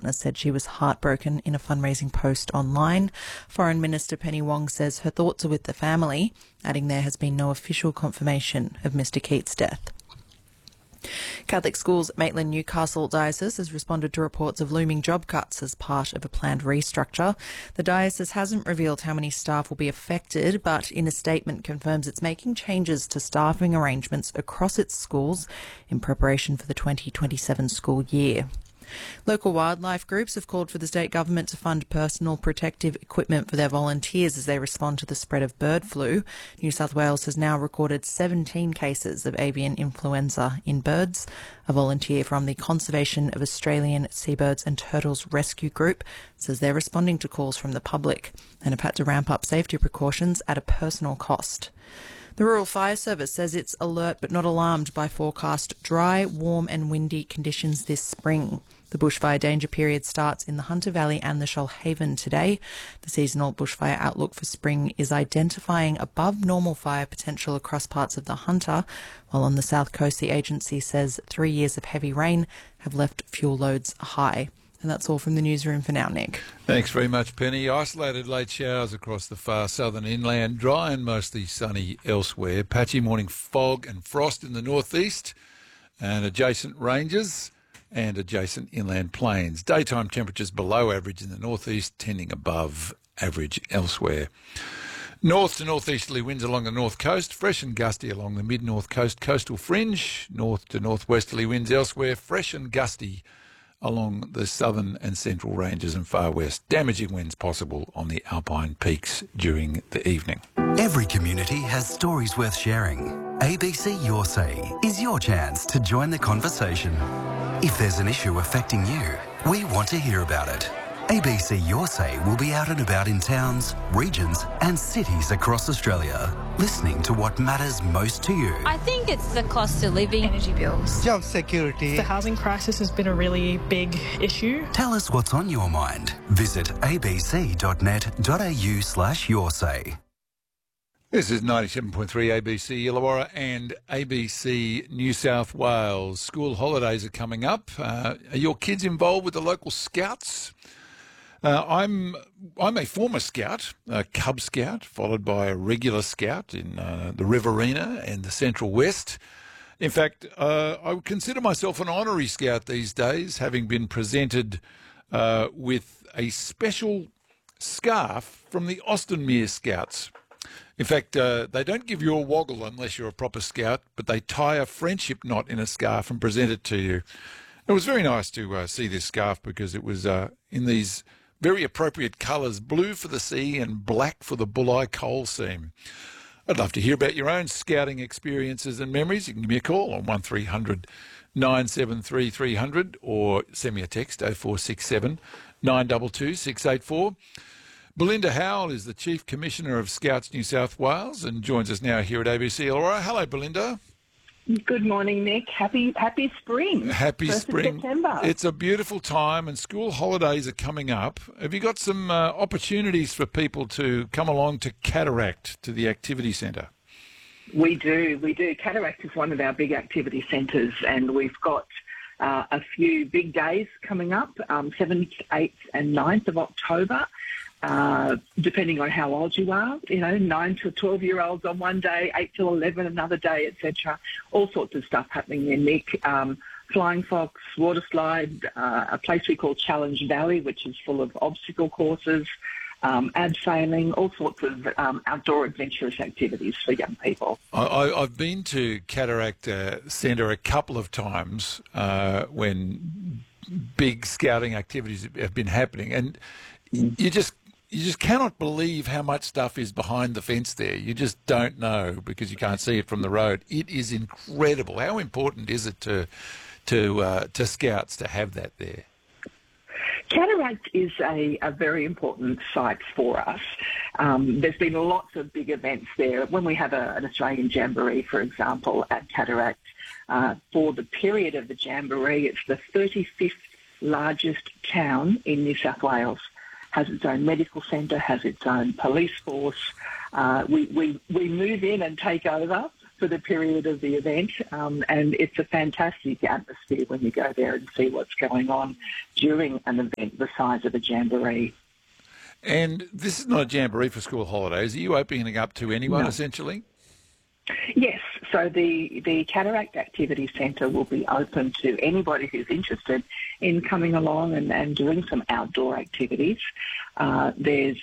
partner said she was heartbroken in a fundraising post online. Foreign Minister Penny Wong says her thoughts are with the family, adding there has been no official confirmation of Mr Keate's death. Catholic Schools Maitland Newcastle Diocese has responded to reports of looming job cuts as part of a planned restructure. The diocese hasn't revealed how many staff will be affected, but in a statement confirms it's making changes to staffing arrangements across its schools in preparation for the 2027 school year. Local wildlife groups have called for the state government to fund personal protective equipment for their volunteers as they respond to the spread of bird flu. New South Wales has now recorded 17 cases of avian influenza in birds. A volunteer from the Conservation of Australian Seabirds and Turtles Rescue Group says they're responding to calls from the public and have had to ramp up safety precautions at a personal cost. The Rural Fire Service says it's alert but not alarmed by forecast dry, warm and windy conditions this spring. The bushfire danger period starts in the Hunter Valley and the Shoalhaven today. The seasonal bushfire outlook for spring is identifying above normal fire potential across parts of the Hunter, while on the south coast the agency says 3 years of heavy rain have left fuel loads high. And that's all from the newsroom for now, Nick. Thanks very much, Penny. Isolated late showers across the far southern inland, dry and mostly sunny elsewhere. Patchy morning fog and frost in the northeast and adjacent ranges and adjacent inland plains. Daytime temperatures below average in the northeast, tending above average elsewhere. North to northeasterly winds along the north coast, fresh and gusty along the mid-north coast coastal fringe. North to northwesterly winds elsewhere, fresh and gusty along the southern and central ranges and far west. Damaging winds possible on the alpine peaks during the evening. Every community has stories worth sharing. ABC Your Say is your chance to join the conversation. If there's an issue affecting you, we want to hear about it. ABC Your Say will be out and about in towns, regions and cities across Australia, listening to what matters most to you. I think it's the cost of living, energy bills, job security. The housing crisis has been a really big issue. Tell us what's on your mind. Visit abc.net.au/yoursay. This is 97.3 ABC Illawarra and ABC New South Wales. School holidays are coming up. Are your kids involved with the local scouts? I'm a former scout, a Cub Scout, followed by a regular scout in the Riverina and the Central West. In fact, I would consider myself an honorary scout these days, having been presented with a special scarf from the Austinmere Scouts. In fact, they don't give you a woggle unless you're a proper scout, but they tie a friendship knot in a scarf and present it to you. It was very nice to see this scarf because it was in these very appropriate colours, blue for the sea and black for the Bulli coal seam. I'd love to hear about your own scouting experiences and memories. You can give me a call on 1300 973 300 or send me a text 0467 922 684. Belinda Howell is the Chief Commissioner of Scouts New South Wales and joins us now here at ABC Illawarra. Hello, Belinda. Good morning, Nick. Happy spring. Happy 1st spring. of September. It's a beautiful time and school holidays are coming up. Have you got some opportunities for people to come along to Cataract, to the activity centre? We do. Cataract is one of our big activity centres and we've got a few big days coming up, 7th, 8th and 9th of October. Depending on how old you are, 9 to 12-year-olds on one day, 8 to 11 another day, etc. All sorts of stuff happening there, Nick. Flying Fox, water slide, a place we call Challenge Valley, which is full of obstacle courses, abseiling, all sorts of outdoor adventurous activities for young people. I've been to Cataract Centre a couple of times when big scouting activities have been happening, and you just cannot believe how much stuff is behind the fence there. You just don't know because you can't see it from the road. It is incredible. How important is it to scouts to have that there? Cataract is a very important site for us. There's been lots of big events there. When we have an Australian Jamboree, for example, at Cataract, for the period of the Jamboree, it's the 35th largest town in New South Wales. Has its own medical centre, has its own police force. We move in and take over for the period of the event, and it's a fantastic atmosphere when you go there and see what's going on during an event the size of a jamboree. And this is not a jamboree for school holidays. Are you opening it up to anyone, No. essentially? Yes, so the Cataract Activity Centre will be open to anybody who's interested in coming along and doing some outdoor activities. It's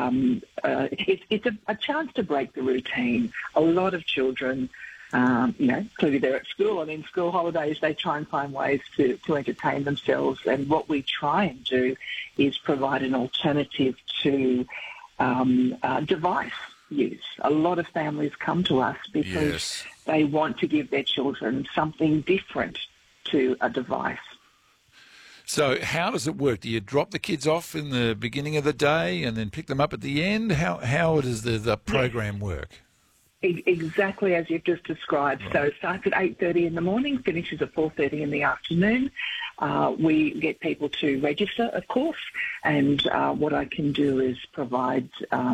a chance to break the routine. A lot of children, clearly they're at school, and in school holidays they try and find ways to entertain themselves. And what we try and do is provide an alternative to device use. A lot of families come to us because they want to give their children something different to a device. So how does it work? Do you drop the kids off in the beginning of the day and then pick them up at the end? How does the program work? Exactly as you've just described. Right. So it starts at 8:30 in the morning, finishes at 4:30 in the afternoon. We get people to register, of course, and what I can do is provide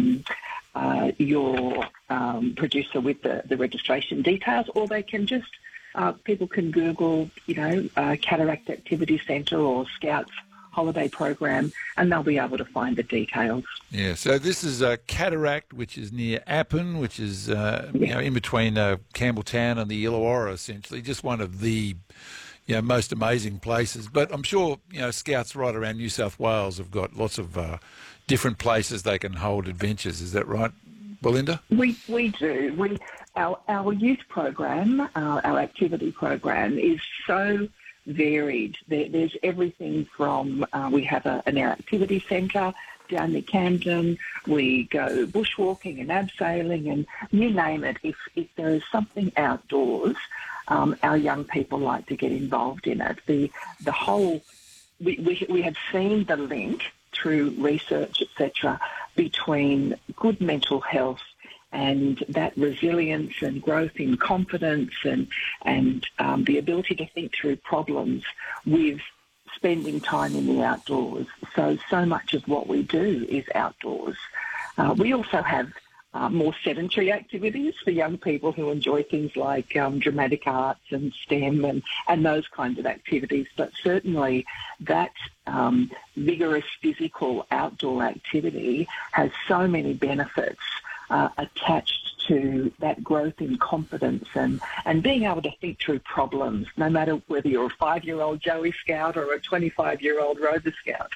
your producer with the registration details, or they can just, people can Google, Cataract Activity Centre or Scouts holiday program, and they'll be able to find the details. Yeah, so this is Cataract, which is near Appin, which is in between Campbelltown and the Illawarra, essentially, just one of the most amazing places. But I'm sure Scouts right around New South Wales have got lots of different places they can hold adventures. Is that right, Belinda? We do. Our youth program, our activity program, is so varied. There's everything from we have an activity centre down near Camden. We go bushwalking and abseiling, and you name it. If there is something outdoors, our young people like to get involved in it. The whole we have seen the link through research, etc., between good mental health and that resilience and growth in confidence and the ability to think through problems with spending time in the outdoors. So much of what we do is outdoors. We also have more sedentary activities for young people who enjoy things like dramatic arts and STEM and those kinds of activities. But certainly that vigorous physical outdoor activity has so many benefits attached to that growth in confidence and being able to think through problems, no matter whether you're a 5-year-old Joey Scout or a 25-year-old Rover Scout.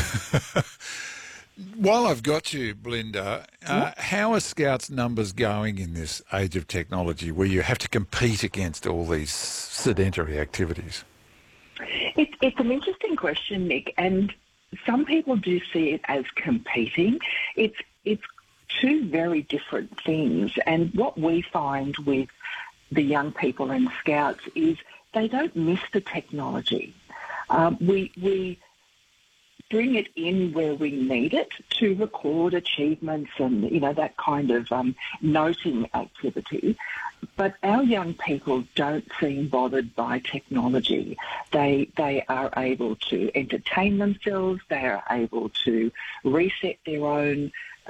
While I've got you, Belinda, how are Scouts' numbers going in this age of technology where you have to compete against all these sedentary activities? It's an interesting question, Nick, and some people do see it as competing. It's two very different things, and what we find with the young people in Scouts is they don't miss the technology. We bring it in where we need it to record achievements and, that kind of noting activity. But our young people don't seem bothered by technology. They are able to entertain themselves. They are able to reset their own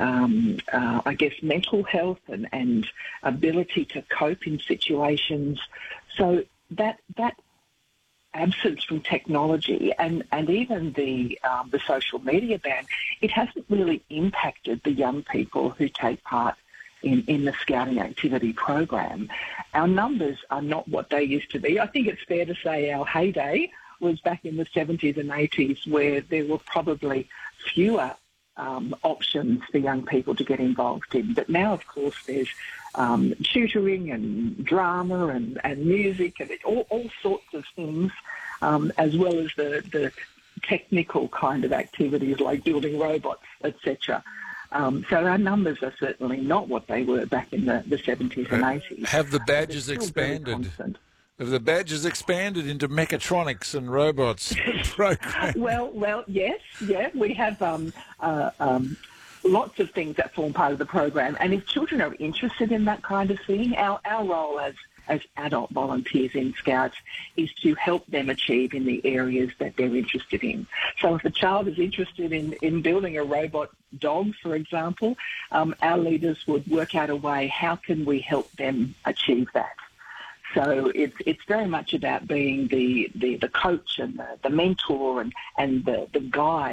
mental health and ability to cope in situations. So that absence from technology and even the social media ban, it hasn't really impacted the young people who take part in the Scouting Activity program. Our numbers are not what they used to be. I think it's fair to say our heyday was back in the 70s and 80s, where there were probably fewer options for young people to get involved in. But now, of course, there's tutoring and drama and music and all sorts of things, as well as the technical kind of activities like building robots, etc. So our numbers are certainly not what they were back in the 70s and 80s. Have the badges expanded? Have the badges expanded into mechatronics and robots programs? Well, yes, we have lots of things that form part of the program. And if children are interested in that kind of thing, our role as adult volunteers in Scouts is to help them achieve in the areas that they're interested in. So if a child is interested in building a robot dog, for example, our leaders would work out a way, how can we help them achieve that? So it's very much about being the coach and the mentor and the guide